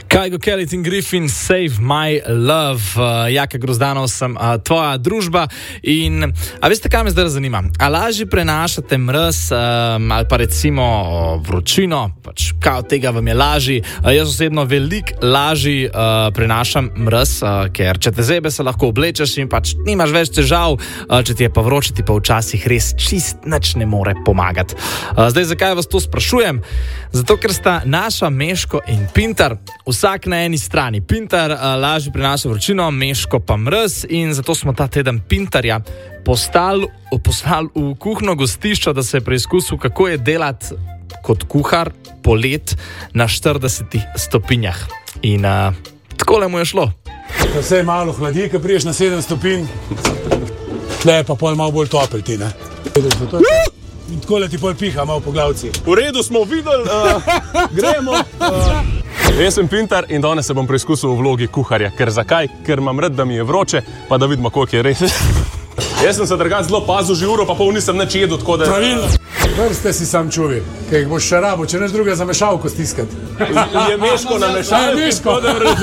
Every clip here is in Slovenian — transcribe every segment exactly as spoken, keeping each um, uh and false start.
Kygo Kelly in Griffin, Save My Love. Uh, Jaka Grozdanov sem uh, tvoja družba. In a veste, kaj me zdaj zanima? A lažje prenašate mraz um, ali pa recimo vročino? Pač, kaj od tega vam je lažji? Uh, jaz osebno veliko lažji uh, prenašam mraz, uh, ker če te zebe, se lahko oblečeš in pač nimaš več težav. Uh, če ti je pa vroče, ti pa včasih res čist nič ne more pomagati. Uh, zdaj, zakaj vas to sprašujem? Zato, ker sta naša Meško in Pintar vsak na eni strani. Pintar uh, lažje prinaša vročino, Meško pa mraz, in zato smo ta teden Pintarja poslali v kuhno gostišča, da se je preizkusil, kako je delati kot kuhar polet na štiridesetih stopinjah. In uh, takole mu je šlo. Ko se je malo hladi, ko priješ na sedem stopinj, tle je pa pol malo bolj topel ti, ne? In takole ti pol piha malo po glavci. V redu smo videli, uh, gremo. Uh. Jaz sem Pintar in danes se bom preizkusil v vlogi kuharja. Ker zakaj? Ker imam rad, da mi je vroče, pa da vidimo, koliko je res. Jaz sem se drugače zelo pazil, že uro pa pol nisem nič jedel, tako da... Pravilno. Vrste si sam čuvi, kaj jih boš še rabo, če neš druga za mešalko stiskati. Je Meško na mešalko? Je Meško.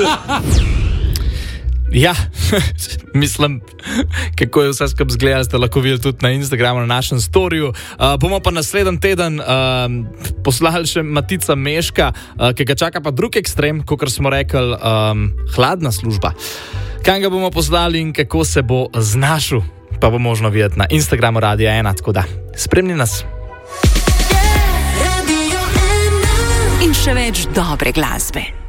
Ja, mislim, kako je vse skupaj izgledalo, ste lahko videli tudi na Instagramu, na našem storiju. Uh, bomo pa naslednji teden uh, poslali še Matica Meška, uh, ki ga čaka pa drug ekstrem, kot smo rekli, um, hladna služba. Kaj ga bomo poslali in kako se bo znašel, pa bo možno videti na Instagramu Radia ena, tako da spremni nas. In še več dobre glasbe.